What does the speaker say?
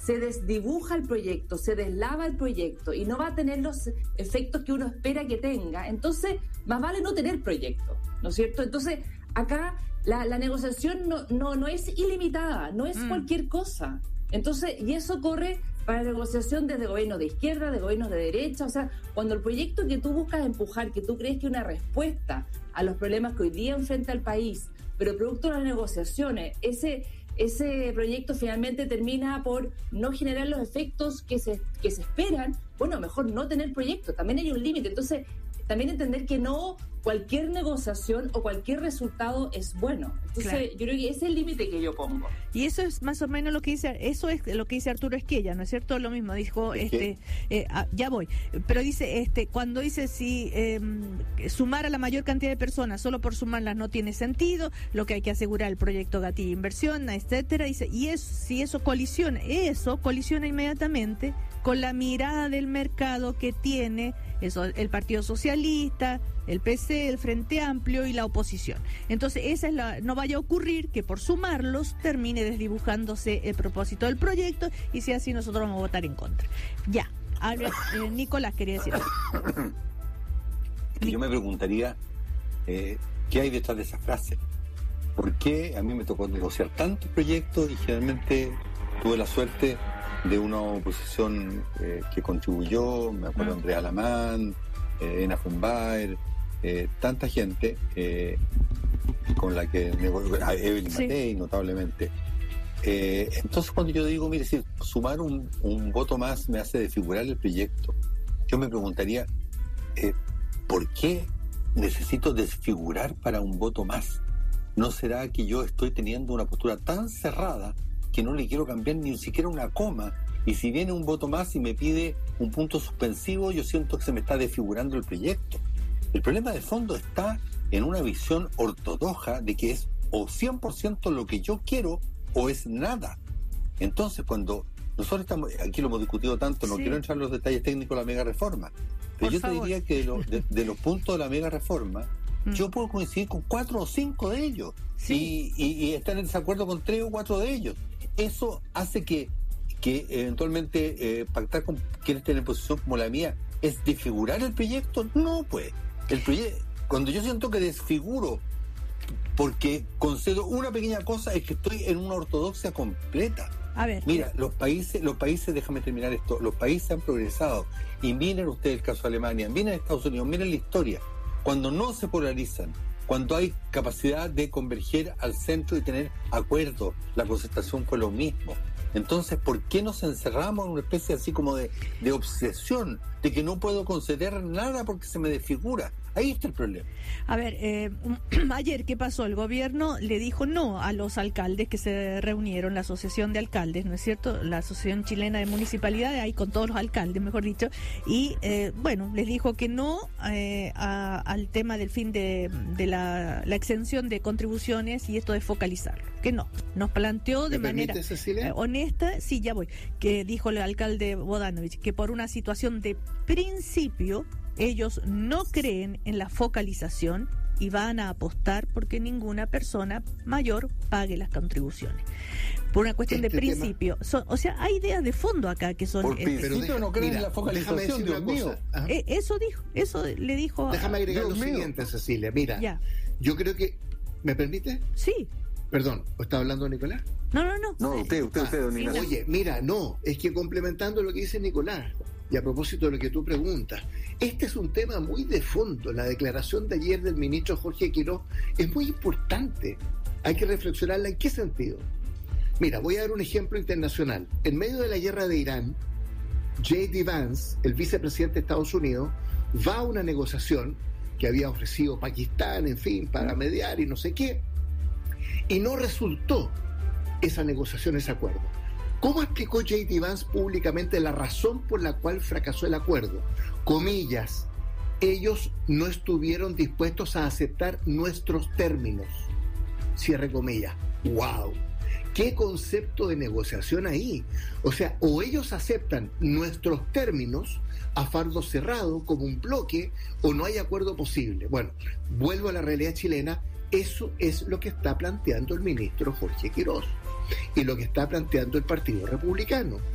se desdibuja el proyecto, se deslava el proyecto y no va a tener los efectos que uno espera que tenga, entonces más vale no tener proyecto, ¿no es cierto? Entonces acá la negociación no es ilimitada, no es cualquier cosa. Entonces, y eso corre para la negociación desde gobiernos de izquierda, de gobiernos de derecha. O sea, cuando el proyecto que tú buscas empujar, que tú crees que es una respuesta a los problemas que hoy día enfrenta el país, pero producto de las negociaciones, ese proyecto finalmente termina por no generar los efectos que se esperan, bueno, mejor no tener proyecto, también hay un límite. Entonces, también entender que no cualquier negociación o cualquier resultado es bueno. Entonces, claro, yo creo que ese es el límite que yo pongo. Y eso es más o menos lo que dice, eso es lo que dice Arturo Esquella, ¿no es cierto? Lo mismo dijo, ya voy, pero dice, cuando dice si sumar a la mayor cantidad de personas solo por sumarlas no tiene sentido, lo que hay que asegurar el proyecto gatillo inversión, etcétera, dice, y si eso colisiona inmediatamente con la mirada del mercado que tiene eso, el Partido Socialista, el PC, el Frente Amplio y la oposición. Entonces, no vaya a ocurrir que por sumarlos termine desdibujándose el propósito del proyecto, y si así nosotros vamos a votar en contra. Ya, ahora, Nicolás quería decir algo. Yo me preguntaría, ¿qué hay detrás de esa frase? ¿Por qué a mí me tocó negociar tantos proyectos y generalmente tuve la suerte de una oposición que contribuyó? Me acuerdo de Andrea Alamán, Ena Fumbaer, tanta gente con la que a Evelyn Matei, notablemente. Entonces, cuando yo digo, mire, si sumar un voto más me hace desfigurar el proyecto, yo me preguntaría, ¿por qué necesito desfigurar para un voto más? ¿No será que yo estoy teniendo una postura tan cerrada que no le quiero cambiar ni siquiera una coma? Y si viene un voto más y me pide un punto suspensivo, yo siento que se me está desfigurando el proyecto. El problema de fondo está en una visión ortodoxa de que es o 100% lo que yo quiero o es nada. Entonces, cuando nosotros estamos, aquí lo hemos discutido tanto, no quiero entrar en los detalles técnicos de la mega reforma, pero yo te diría que de los puntos de la mega reforma, yo puedo coincidir con 4 o 5 de ellos y estar en desacuerdo con 3 o 4 de ellos. Eso hace que eventualmente pactar con quienes tienen posición como la mía es desfigurar el proyecto. No, pues el proyecto, cuando yo siento que desfiguro porque concedo una pequeña cosa, es que estoy en una ortodoxia completa. A ver, mira, los países, déjame terminar esto, los países han progresado, y miren ustedes el caso de Alemania, miren Estados Unidos, miren la historia, cuando no se polarizan, cuando hay capacidad de converger al centro y tener acuerdos, la concertación fue lo mismo. Entonces, ¿por qué nos encerramos en una especie así como de obsesión, de que no puedo conceder nada porque se me desfigura? Ahí está el problema. A ver, ayer, ¿qué pasó? El gobierno le dijo no a los alcaldes que se reunieron, la asociación de alcaldes, ¿no es cierto? La Asociación Chilena de Municipalidades, ahí con todos los alcaldes, mejor dicho, y bueno, les dijo que no al tema del fin de la exención de contribuciones y esto de focalizarlo, que no. Nos planteó de manera honesta, sí, ya voy, que dijo el alcalde Bodanovich, que por una situación de principio ellos no creen en la focalización y van a apostar porque ninguna persona mayor pague las contribuciones. Por una cuestión de principio. O sea, hay ideas de fondo acá que son... Por principio no creen en la focalización, Dios mío. Eso le dijo... Déjame agregar lo siguiente, Cecilia. Mira, yo creo que... ¿Me permite? Sí. Perdón, ¿está hablando Nicolás? No, usted, don Ignacio. Oye, mira, es que complementando lo que dice Nicolás, y a propósito de lo que tú preguntas, este es un tema muy de fondo. La declaración de ayer del ministro Jorge Quiroz es muy importante. Hay que reflexionarla. ¿En qué sentido? Mira, voy a dar un ejemplo internacional. En medio de la guerra de Irán, J.D. Vance, el vicepresidente de Estados Unidos, va a una negociación que había ofrecido Pakistán, en fin, para mediar y no sé qué, y no resultó esa negociación, ese acuerdo. ¿Cómo explicó J.D. Vance públicamente la razón por la cual fracasó el acuerdo? Comillas, ellos no estuvieron dispuestos a aceptar nuestros términos. Cierre comillas. ¡Wow! ¿Qué concepto de negociación ahí? O sea, o ellos aceptan nuestros términos a fardo cerrado como un bloque, o no hay acuerdo posible. Bueno, vuelvo a la realidad chilena. Eso es lo que está planteando el ministro Jorge Quiroz y lo que está planteando el Partido Republicano.